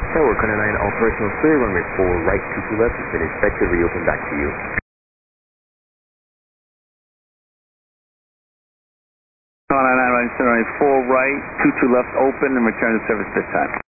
Tower Connor 9 operational clear, runway 4 right, 22 left has been inspected, reopened back to you. Connor 9 runway 4 right, 22 left open and return to service this time.